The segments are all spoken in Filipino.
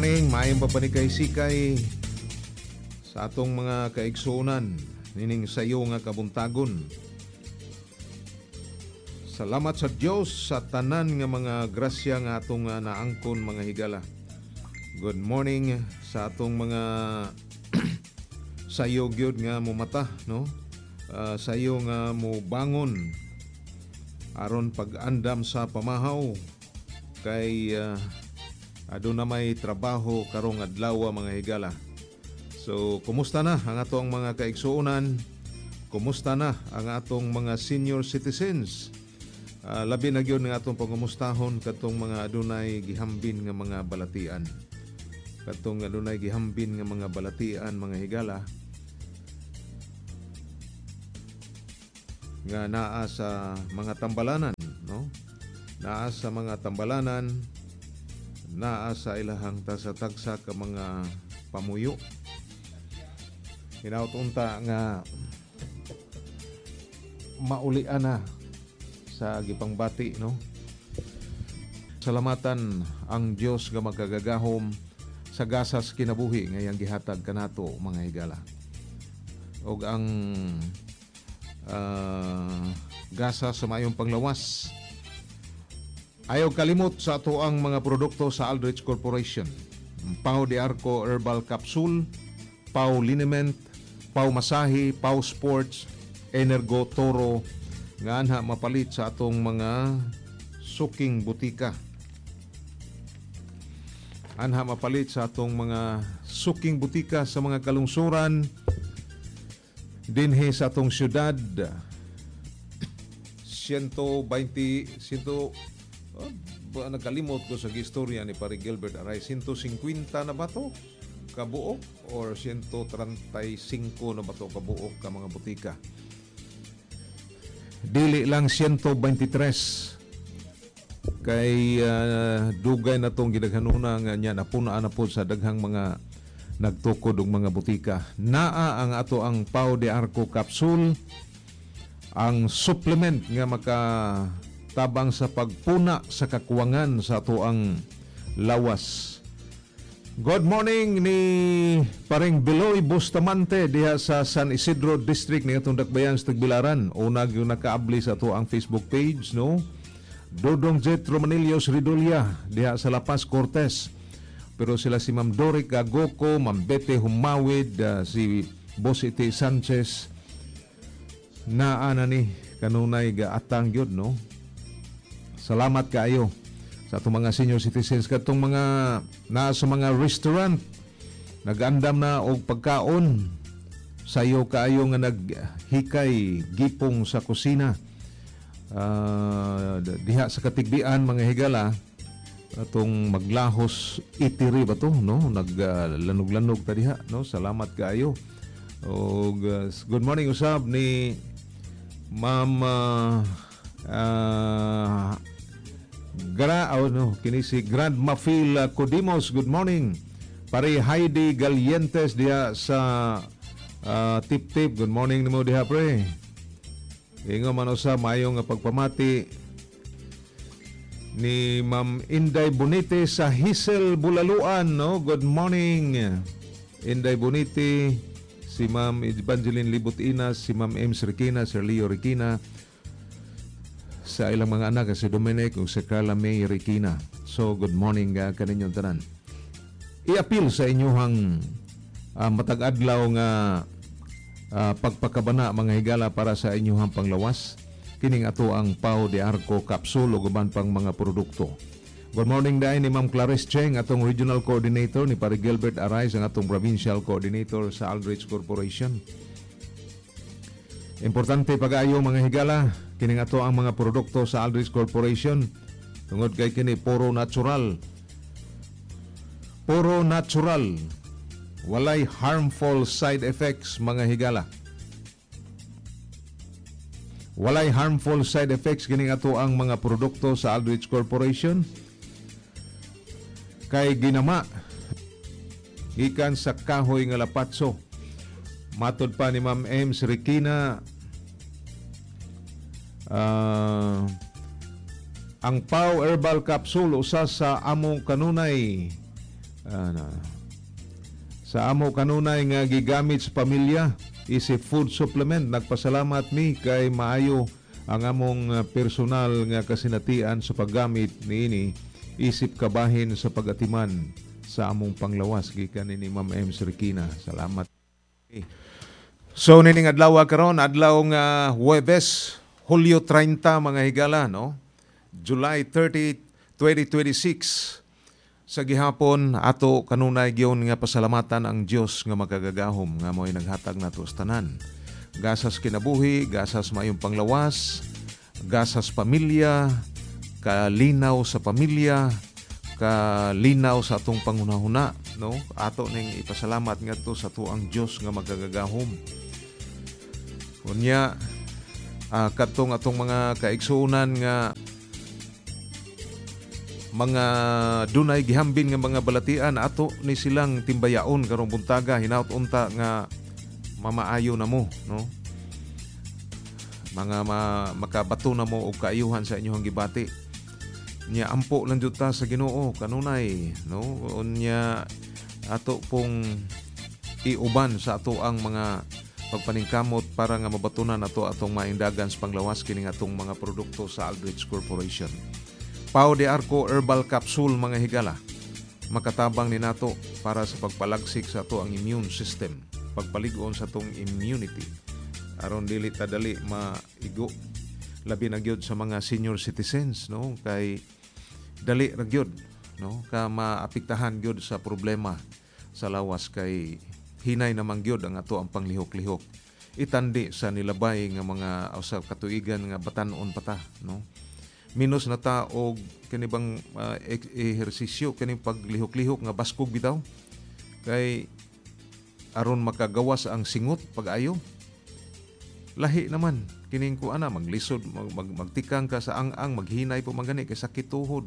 Morning, maayong papanikay-sikay sa atong mga kaigsunan nining sayo nga kabuntagon. Salamat sa Dios sa tanan nga mga grasya nga atong naangkon mga higala. Good morning sa atong mga sayo gyud nga mumata, no? Sayo nga mo bangon aron pag-andam sa pamahaw kay aduna may trabaho karong adlaw mga higala. So, kumusta na ang atong mga kaigsuonan? Kumusta na ang atong mga senior citizens? Labi na gyud nga atong pangumustahon katong mga adunay gihambin nga mga balatian. Katong adunay gihambin nga mga balatian mga higala nga naa sa mga tambalanan, no? Naa sa mga tambalanan, naa sa ilahang tagsa-tagsa ka mga pamuyo. Hinaut-unta nga maulian na sa gipangbati, no? Salamatan ang Dios nga magkagagahom sa gasas kinabuhi ngayang gihatag kanato mga higala. Og ang gasa sa mayong panglawas. Ayaw kalimot sa ato ang mga produkto sa Aldrich Corporation. Pau de Arco Herbal Capsule, Pau Liniment, Pau Masahi, Pau Sports, Energo Toro, nga anha mapalit sa atong mga suking butika. Anha mapalit sa atong mga suking butika sa mga kalungsuran dinhi sa atong syudad. 120 nagkalimot ko sa gistorya ni Pare Gilbert Aray, 150 na ba to kabuok or 135 na ba to kabuok ka mga butika? Dili lang 123 kay dugay na tong gidaghanuna nga nya napunaan na po sa daghang mga nagtukod og mga butika. Naa ang ato ang Pau de Arco Capsule, ang supplement nga makatabang sa pagpuna sa kakuwangan sa ato ang lawas. Good morning ni Paring Biloy Bustamante diha sa San Isidro District ni atong Dakbayan sa Tagbilaran. Unag yung nakaabli sa ato ang Facebook page, no? Dodong Jet Romanillos Ridulia diha sa La Paz Cortez. Pero sila si Ma'am Doric Agoko, Ma'am Bete Humawid, si Boss Iti Sanchez, naana ni kanunay gaatang yun, no? Salamat kaayo sa itong mga senior citizens, katong mga nasa mga restaurant, nag-andam na og pagkaon, sayo kaayo nga naghikay gipong sa kusina. Diha sa Katigbian mga higala, atong maglahos itiri ba to, no? Naglanog-lanog ta diha, no? Salamat kaayo. Og good morning usab ni Ma'am kini si Grandma Phil Codimos. Good morning. Pare Heidi Galientes diha sa Tip-Tip. Good morning nimo diha pre. Ingo man usab mayong pagpamati ni Ma'am Inday Bonite sa Hisel Bulaluan, no? Good morning Inday Bonite, si Ma'am Evangeline Libutina, si Ma'am Ems Rikina, Sir Leo Rikina, sa ilang mga anak si Dominic ug si Carla May Rikina. So good morning kaninyong tanan. I-appeal sa inyong matag-adlaw nga pagpakabana mga higala para sa inyong panglawas. Kining ato ang Pau de Arco Capsule ug uban pang mga produkto. Good morning dai ni Ma'am Clarice Cheng, atong Regional Coordinator, ni Pare Gilbert Aray, ang atong Provincial Coordinator sa Aldrich Corporation. Importante pag-ayo mga higala, kining ato ang mga produkto sa Aldrich Corporation. Tungod kay kini puro natural. Puro natural. Walay harmful side effects mga higala. Walay harmful side effects kining ato ang mga produkto sa Aldrich Corporation. Kay ginama gikan sa kahoy nga lapatso. Matod pa ni Ma'am Ems Rikina, ang Pau Herbal Capsule usa sa among kanunay Ano, sa amo kanunay nga gigamit sa pamilya isip food supplement. Nagpasalamat mi kay maayo ang among personal nga kasinatian sa paggamit niini isip kabahin sa pagatiman sa among panglawas gikan ni Ma'am M. Sirikina. Salamat. So nining adlaw karon, adlaw nga Huwebes, Hulyo 30 mga higala, no? July 30, 2026. Sa gihapon ato kanunay giyon nga pasalamatan ang Dios nga magagagahom nga mo'y naghatag nato sa tanan. Gasas kinabuhi, gasas mayong panglawas, gasas pamilya, kalinaw sa pamilya, kalinaw sa atong pangunahuna, no? Ato ning ipasalamat ngadto sa tuang Dios nga magagagahom. Unya katong atong mga kaigsuonan nga mga dunay gihambin nga mga balatian ato ni silang timbayaon karong buntaga hinaut unta nga mamaayo na mo, no? Mga makabato na mo og kaayuhan sa inyong gibati. Nya ampo lang jud ta sa Ginoo kanunay, no? Unya ato pong iuban sa ato ang mga pagpaningkamot para nga mabatunan ato atong maindagan sa panglawas kining atong mga produkto sa Aldrich Corporation. Pau de Arco Herbal Capsule mga higala. Makatabang ni nato para sa pagpalagsik sa ato ang immune system, pagpaligon sa atong immunity. Aron dili ta dali maigo labi na gyud sa mga senior citizens, no? Kay dali ra gyud, no? Ka maapektahan gyud sa problema sa lawas kay hinay naman gyud ang ato ang panglihok-lihok. Itandi sa nilabay nga mga usa ka tuigan nga batan-on pata, no? Minus na ta og kanibang ehersisyo kaning paglihok-lihok nga baskog bitaw kay aron makagawas ang singot pag-ayo. Lahi naman kining kuana maglisod magtikang ka sa ang maghinay po magani kay sakit tuhod.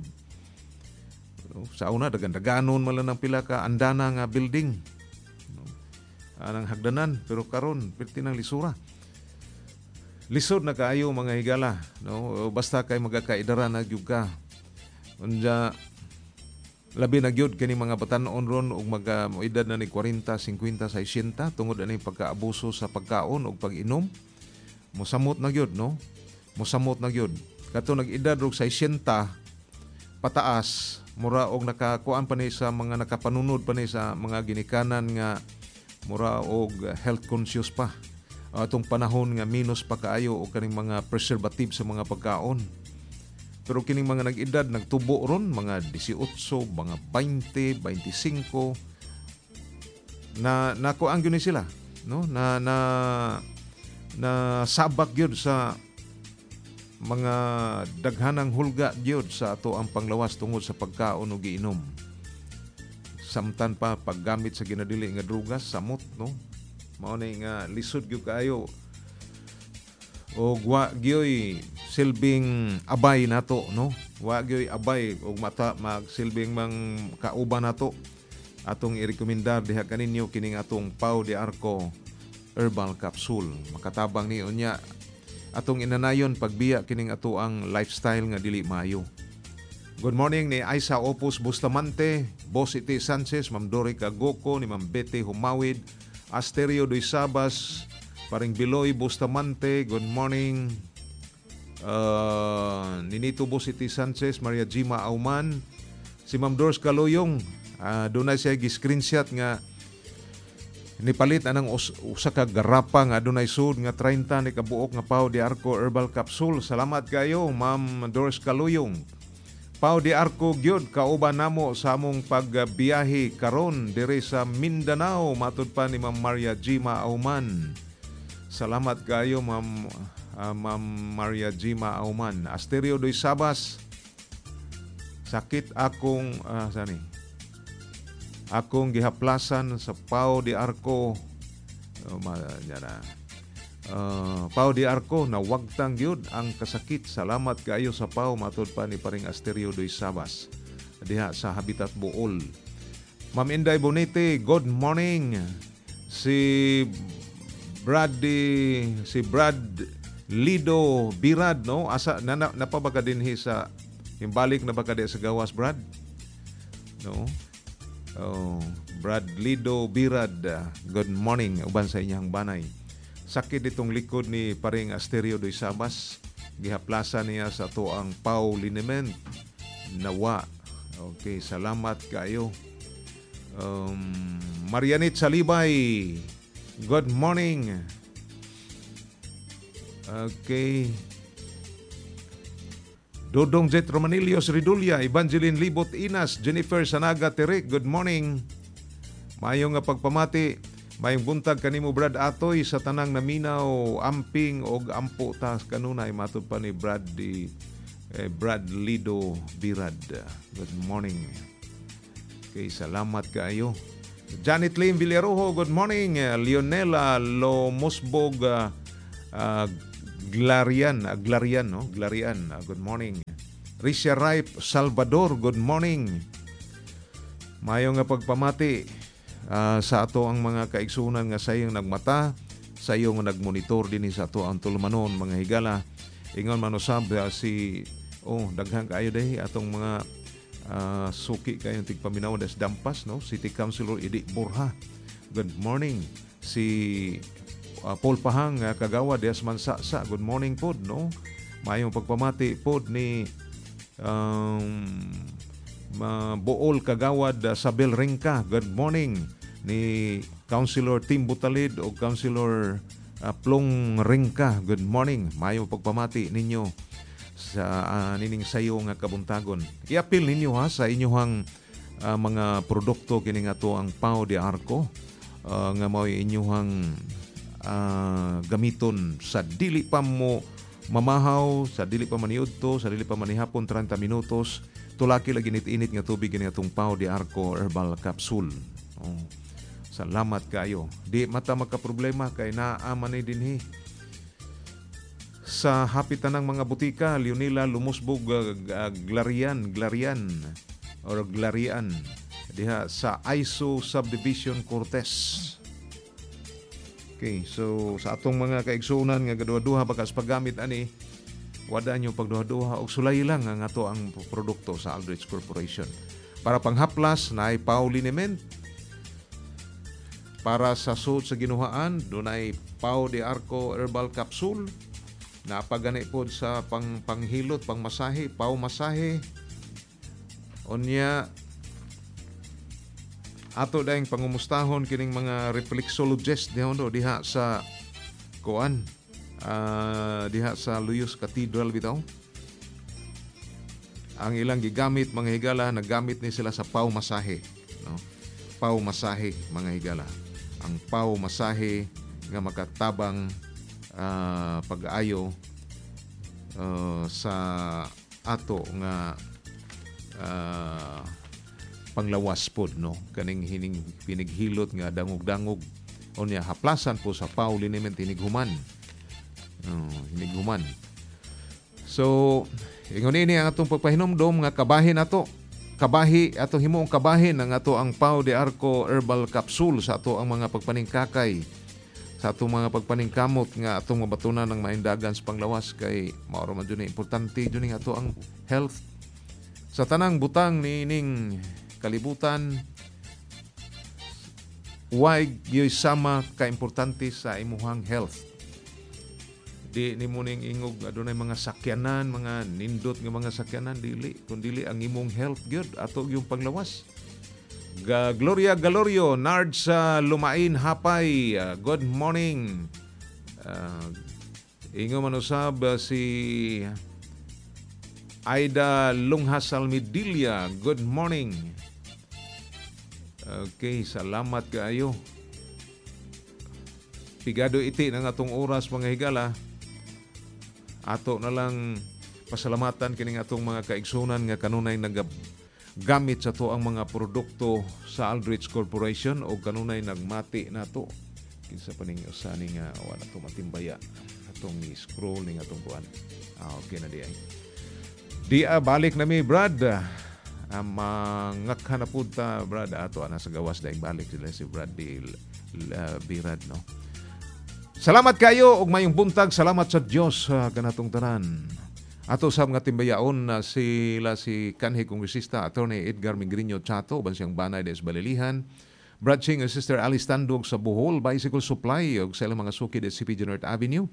Sa una dagan-daganon man lang ng pila ka andana nga building. Anang hagdanan pero karon perti ng lisura. Lisod na kaayo mga higala, no? Basta kay magakaidaran na gyud ka. Unya labi na gyud kini mga batan-on ron og edad na ni 40, 50, 60 tungod ani pagkaabuso sa pagkaon ug pag-inom. Mosamot na gyud, no? Mosamot na gyud. Kato nag-edad og 60 pataas, mura og nakakuan pa ni sa mga nakapanunod pa ni sa mga ginikanan nga mura og health conscious pa. Atong panahon nga minus pa kaayo o kaning mga preservative sa mga pagkaon. Pero kining mga nag-edad nagtubo ron mga 18, mga 20, 25 na nakuan gyud ni sila, no? Na sabak gyud sa mga daghanang hulga gyud sa ato ang panglawas tungod sa pagkaon ug giinom. Samtan pa paggamit sa ginadili nga drugas, samot, no? Mao ni nga lisod gyud kaayo. O wa gyoy silbing abay nato, no? Wa gyoy abay og mata magsilbing mang kauban nato. Atong irekomendar diha kaninyo kining atong Pau de Arco Herbal Capsule. Makatabang ni unya atong inanayon pagbiya kining ato ang lifestyle nga dili maayo. Good morning ni Aisa Opus Bustamante, Boss Iti Sanchez, Ma'am Dori Cagoko, ni Ma'am Betty Humawid, Asterio Doy Sabas, Paring Biloy Bustamante, good morning. Ninito Boss Iti Sanchez, Maria Jima Auman, si Ma'am Doris Caluyong, doon na siya gi-screenshot nga nipalit anang usa ka garapa nga adunay sud nga 30 ni kabuok nga Pau de Arco Herbal Capsule. Salamat kayo Ma'am Doris Caluyong. Pau de Arco gyud kauban namo sa among pagbiyahe karon diri sa Mindanao matud pa ni Ma'am Maria Jima Auman. Salamat kayo Ma'am Maria Jima Auman. Asterio Doy Sabas, sakit akong akong gihaplasan sa Pau de Arco. Pau de Arco na wagtang gyud ang kasakit. Salamat kaayo sa Pau matud pa ni Paring Asterio Doy Sabas diha sa Habitat Bool. Ma'am Inday Bonite, good morning. Si Brad Lido Birad, no? Asa napabaga dinhi sa himbalik na baka di sa gawas, Brad? No? Oh, Brad Lido Birad, good morning uban sa inyong banay. Sakit itong likod ni paring Asterio Doy Sabas. Gihaplasan niya sa tuang Pau Liniment. Nawa. Okay, salamat kayo. Marianit Salibay, good morning. Okay. Dodong Jet Romanilios Ridulya, Evangeline Libot Inas, Jennifer Sanaga Terek, good morning. Mayong nga pagpamati, mayong buntag kanimo Brad Atoy sa tanang naminaw, amping og ampo ta kanunay matud pa ni Brad Lido Birad. Good morning. Okay, salamat kaayo. Janet Lim Villarojo, good morning. Leonela Lomosbog Glarian, no? Glarian, good morning. Risha Ripe Salvador, good morning. Mayo nga pagpamati sa ato ang mga kaigsunan nga sayong nagmata, sayong nagmonitor din sa ato ang tulumanon mga higala. Ingon manusab si daghang kaayo day atong mga suki kayong tigpaminaw des Dampas, no? City Councilor Idi Borja, good morning. Si Paul Pahang Kagawa des Mansasa, good morning pod, no? Mayong pagpamati pod ni Bool Kagawad Sabel Ringka, good morning. Ni Councilor Tim Butalid o Councilor Plong Ringka, good morning. Mayong pagpamati ninyo sa nining sayo nga kabuntagon. I-appeal ninyo sa inyong mga produkto kining ato ang Pau de Arco nga mao inyong gamiton sa dili pa mo mamahaw, sa dili pa maniudto, sa dili pa manihapon 30 minutos, tulaki lagi init-init nga tubig kini atong Pau de Arco Herbal Capsule. Salamat kayo. Di mata magka-problema kay naaman ni dinhi sa hapitan ng mga butika. Leonila Lumusbog Glarian or Glarian diha sa ISO Subdivision Cortez. Okay, so sa atong mga kaigsunan nga gaduha-duha bakas paggamit ani, wada nyo pagduha-duha og sulay lang ang ato ang produkto sa Aldrich Corporation. Para panghaplas na ay Pau Liniment. Para sa suot sa ginuhaan, dunay Pau de Arco Herbal Capsule. Napagani pod sa panghilot, pangmasahe, Pau Masahe. Onya ato daing pangumustahon kining mga reflexologist diha sa kuan diha sa Luyos Cathedral bitaw. Ang ilang gigamit mga higala, naggamit ni sila sa Pau Masahe, no? Pau Masahe mga higala. Ang Pau Masahe nga makatabang pag-ayo sa ato nga panglawas pod, no? Kaning hining pinighilot nga dangog-dangog onya haplasan po sa Pau Liniment hinighuman. Hinighuman. So ingon ini ang atong pagpahinomdom nga kabahin ato. Kabahi ato himuong kabahin ang ato ang Pau de Arco Herbal Capsule sa ato ang mga pagpaningkakay, sa ato mga pagpaningkamot nga atong mabatunan ng maindagan sa panglawas kay mao man jud importante jud ato ang health sa tanang butang nining kalibutan. Why yoy sama ka-importante sa imuhang health. Di ni mo ning ingog adunay mga sakyanan, mga nindot nga mga sakyanan, dili kundi ang imong health gyud ato yung panglawas. Gloria Galorio, Nard sa Lumain Hapay, good morning. Ingo manusab si Aida Lunghas Salmidilla, good morning. Okay, salamat kaayo. Pigado iti ng atong oras mga higala. Ato na lang pasalamatan kining atong mga kaigsunan nga kanunay nagagamit sa to ang mga produkto sa Aldrich Corporation o kanunay nagmati nato. Kinsa pa ning usani nga wala to matimbaya. Atong scroll ning atong kuan. Okay na di ay. Balik na mi Brad. Mangakhan na po ta, Brad. Ato na sa gawas dahil balik sila si Brad Birad, no? Salamat kayo og mayong buntag. Salamat sa Dios kanatong tanan. Ato sab nga timbayaon na si kanhi kongresista Attorney Edgar Mingriño Chato uban siyang banay des Balilihan. Branching ang Sister Alice Tandog sa Bohol Bicycle Supply ug sa ilang mga suki des CP North Avenue.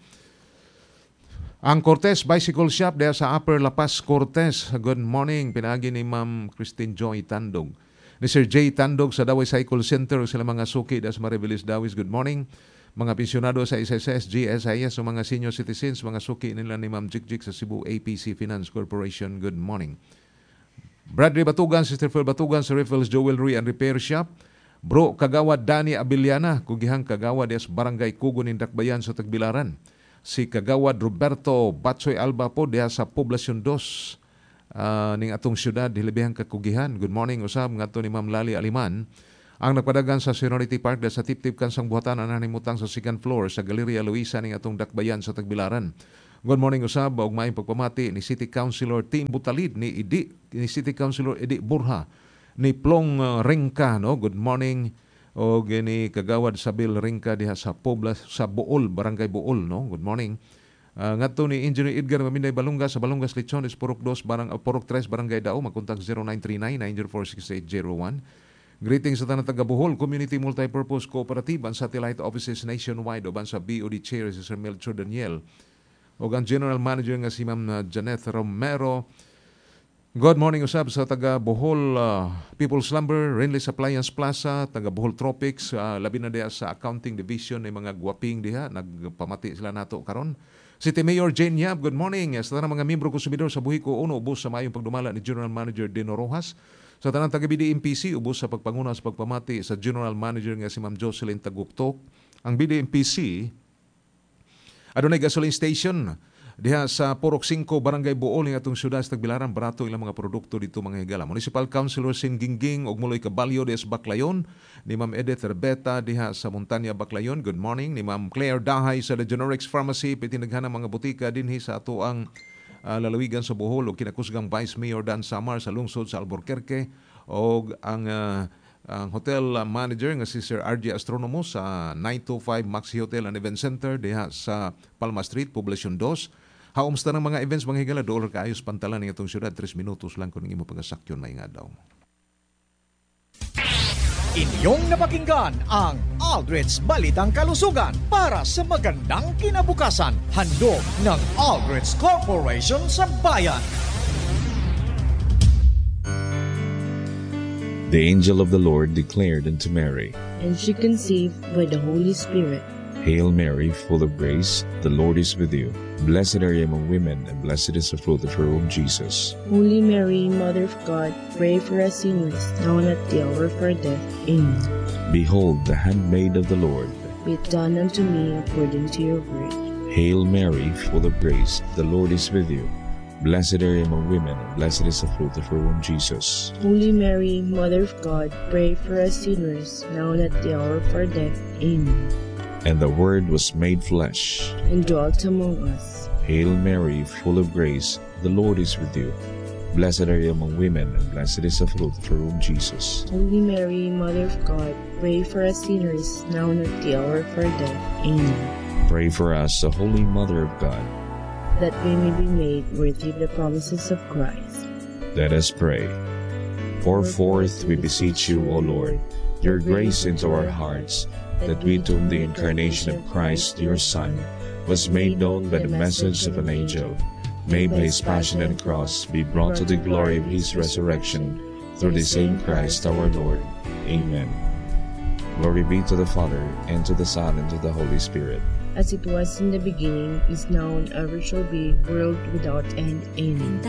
Ang Cortez Bicycle Shop diha sa Upper La Paz, Cortez. Good morning pinagi ni Ma'am Christine Joy Tandog. Ni Sir J Tandog sa Daway Cycle Center ug sa ilang mga suki des Maribelis Dawis. Good morning. Mga pensyonado sa SSS, GSIS o mga senior citizens, mga suki nila ni Ma'am Jikjik sa Cebu APC Finance Corporation. Good morning. Bradley Batugan, Sister Phil Batugan sa Riffles Jewelry and Repair Shop. Bro Kagawad Dani Abiliana, kugihang Kagawad des Barangay Kugon Dakbayan sa Tagbilaran. Si Kagawad Roberto Batsoy Alba po diha sa Poblacion 2 ning atong syudad hilabihang kakugihan. Good morning usab ngadto ni Ma'am Lali Aliman. Ang nagpadagan sa Serenity Park sa Tiptip Kansang Buhatan ang nanimutang sa second floor sa Galeria Luisa ning atong Dakbayan sa Tagbilaran. Good morning usab og maayong pagpamati ni City Councilor Tim Butalid ni City Councilor Edi Burha ni Plong Ringka no. Good morning og ni Kagawad Sabil Ringka diha sa sa Bool, Barangay Bool no. Good morning. Ngadto ni Engineer Edgar Maminday Balungas sa Balungas Lechones Purok 2 Purok 3 Barangay Dao magkontak 0939-904-6801. Greetings sa tanang taga Bohol Community Multipurpose Cooperative and Satellite Offices nationwide uban sa BOD Chair si Sir Melchor Daniel o ang General Manager nga si Ma'am Janet Romero. Good morning usab sa taga Bohol People's Lumber, Rainless Appliance Plaza, taga Bohol Tropics, labi na diha sa Accounting Division ng mga guwaping diha, nagpamati sila nato karon. City Mayor Jane Yap, good morning. Sa tanang mga miyembro konsumidor sa Buhiko, ubos sa maayong pagdumala ni General Manager Dino Rojas. Sa tanang taga BDMPC, ubos sa pagpanguna sa pagpamati sa General Manager nga si Ma'am Jocelyn Taguktok. Ang BDMPC, adunay gasoline station diha sa Purok 5 Barangay Bool ng atong syudad sa Tagbilaran, barato ilang mga produkto dito mga higala. Municipal Councilor Sin Gingging og Muloy Caballo diha sa Baclayon, ni Ma'am Edith Herbeta diha sa Montanya Baclayon. Good morning. Ni Ma'am Claire Dahay sa The Generics Pharmacy, pitinaghan mga butika dinhi sa ato ang lalawigan sa Bohol o kinakusgang Vice Mayor Dan Samar sa lungsod sa Albuquerque o ang hotel manager nga si Sir RJ Astronomo sa 925 Maxi Hotel and Event Center diha sa Palma Street, Poblacion 2. Haumsta ng mga events mga higala, dolar kaayos pantalan ng itong syudad, 3 minutos lang kung imo pagasakyon may nga daw. Inyong napakinggan ang Aldridge Balitang Kalusugan para sa magandang kinabukasan. Handog ng Aldridge Corporation sa Bayan. The angel of the Lord declared unto Mary, and she conceived by the Holy Spirit. Hail Mary, full of grace, the Lord is with you. Blessed are you among women, and blessed is the fruit of her womb, Jesus. Holy Mary, Mother of God, pray for us sinners, now and at the hour of our death. Amen. Behold, the handmaid of the Lord. Be it done unto me according to your word. Hail Mary, full of grace, the Lord is with you. Blessed are you among women, and blessed is the fruit of her womb, Jesus. Holy Mary, Mother of God, pray for us sinners, now and at the hour of our death. Amen. And the Word was made flesh, and dwelt among us. Hail Mary, full of grace, the Lord is with you. Blessed are you among women, and blessed is the fruit of her womb, Jesus. Holy Mary, Mother of God, pray for us sinners, now and at the hour of our death. Amen. Pray for us, the Holy Mother of God, that we may be made worthy of the promises of Christ. Let us pray. Pour forth, we beseech you, O Lord, your grace into our hearts, that we to whom the incarnation of Christ, your Son, was made known by the message of an angel, may by his passion and cross be brought to the glory of his resurrection, through the same Christ our Lord. Amen. Glory be to the Father, and to the Son, and to the Holy Spirit. As it was in the beginning, is now, and ever shall be, world without end. Amen.